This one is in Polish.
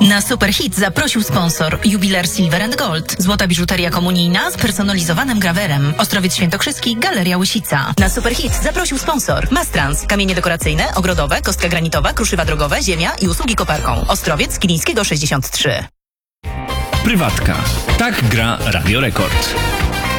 Na Superhit zaprosił sponsor Jubiler Silver & Gold. Złota biżuteria komunijna z personalizowanym grawerem. Ostrowiec Świętokrzyski, Galeria Łysica. Na Superhit zaprosił sponsor Mastrans. Kamienie dekoracyjne, ogrodowe, kostka granitowa, kruszywa drogowe, ziemia i usługi koparką. Ostrowiec Kilińskiego 63. Prywatka. Tak gra Radio Rekord.